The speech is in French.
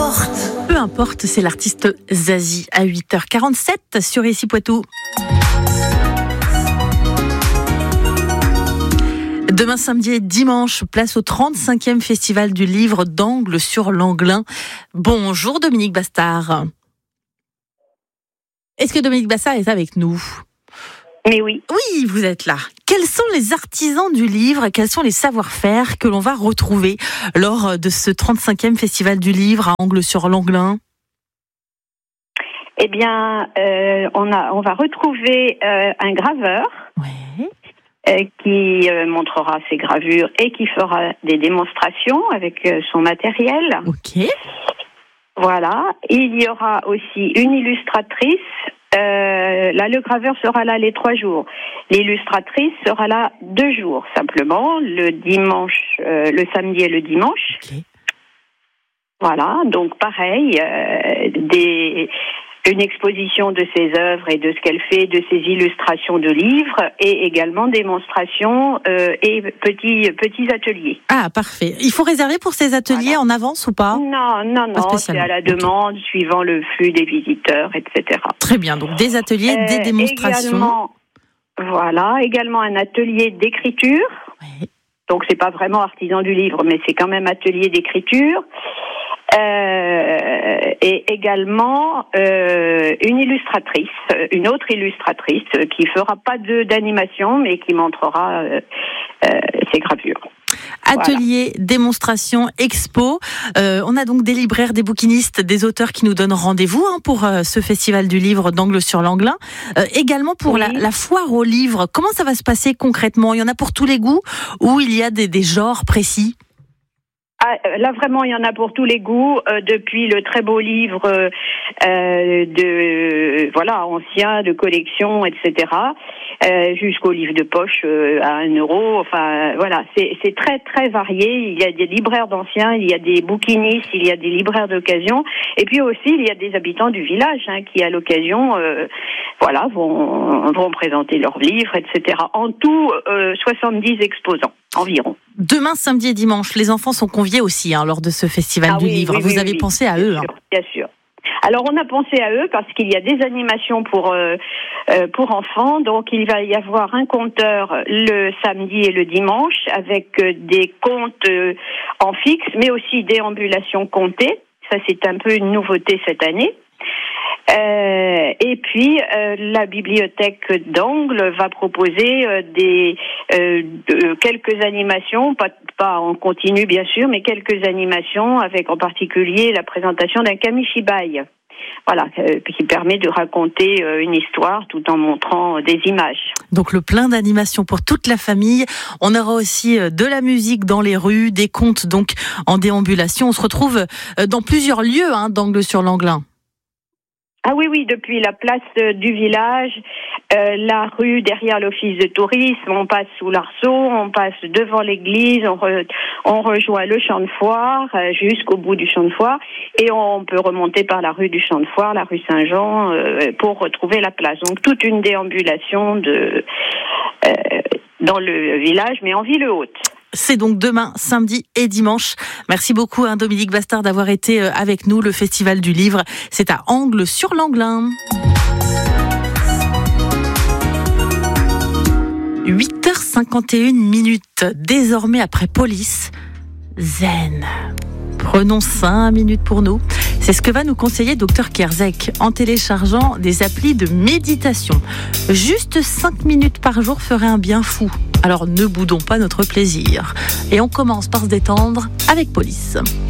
Peu importe, c'est l'artiste Zazie à 8h47 sur Ici Poitou. Demain samedi et dimanche, place au 35e Festival du Livre d'Angles sur Langlin. Bonjour Dominique Bastard. Est-ce que Dominique Bastard est avec nous ? Mais oui. Oui, vous êtes là. Quels sont les artisans du livre et quels sont les savoir-faire que l'on va retrouver lors de ce 35e Festival du Livre à Angles sur Langlin ? Eh bien, on va retrouver un graveur qui montrera ses gravures et qui fera des démonstrations avec son matériel. Ok. Voilà. Il y aura aussi une illustratrice. Là, le graveur sera là les 3 jours. L'illustratrice sera là 2 jours simplement, le dimanche, le samedi et le dimanche. Okay. Voilà. Donc pareil, une exposition de ses œuvres et de ce qu'elle fait, de ses illustrations de livres, et également démonstrations et petits ateliers. Ah, parfait. Il faut réserver pour ces ateliers en avance ou pas ? Non, c'est à la demande, suivant le flux des visiteurs, etc. Très bien, donc des ateliers, des démonstrations. Également un atelier d'écriture. Oui. Donc c'est pas vraiment artisan du livre, mais c'est quand même atelier d'écriture. Et également une autre illustratrice qui fera pas d'animation mais qui montrera ses gravures. Atelier, démonstration, expo. On a donc des libraires, des bouquinistes, des auteurs qui nous donnent rendez-vous pour ce festival du livre d'Angles sur Langlin. Également pour la foire au livre. Comment ça va se passer concrètement ? Il y en a pour tous les goûts ou il y a des genres précis ? Là, vraiment, il y en a pour tous les goûts, depuis le très beau livre ancien, de collection, etc., jusqu'au livre de poche à 1 euro. Enfin, voilà, c'est très, très varié. Il y a des libraires d'anciens, il y a des bouquinistes, il y a des libraires d'occasion. Et puis aussi, il y a des habitants du village qui, à l'occasion, vont présenter leurs livres, etc. En tout, 70 exposants environ. Demain, samedi et dimanche, les enfants sont conviés aussi lors de ce festival du livre. Vous avez pensé à eux. Bien sûr. Alors, on a pensé à eux parce qu'il y a des animations pour enfants. Donc, il va y avoir un conteur le samedi et le dimanche avec des contes en fixe, mais aussi déambulations comptées. Ça, c'est un peu une nouveauté cette année. Et puis la bibliothèque d'Angles va proposer quelques animations, pas en continu bien sûr, mais quelques animations avec en particulier la présentation d'un kamishibai. Voilà, qui permet de raconter une histoire tout en montrant des images. Donc le plein d'animations pour toute la famille. On aura aussi de la musique dans les rues, des contes donc en déambulation. On se retrouve dans plusieurs lieux d'Angles sur Langlin. Ah oui, depuis la place du village, la rue derrière l'office de tourisme, on passe sous l'Arceau, on passe devant l'église, on rejoint le champ de foire jusqu'au bout du champ de foire et on peut remonter par la rue du champ de foire, la rue Saint-Jean pour retrouver la place. Donc toute une déambulation dans le village, mais en ville haute. C'est donc demain, samedi et dimanche. Merci beaucoup Dominique Bastard d'avoir été avec nous. Le Festival du Livre, c'est à Angles sur Langlin. 8h51, désormais après police, zen. Prenons 5 minutes pour nous. C'est ce que va nous conseiller Dr Kerzek en téléchargeant des applis de méditation. Juste 5 minutes par jour ferait un bien fou. Alors ne boudons pas notre plaisir. Et on commence par se détendre avec Police.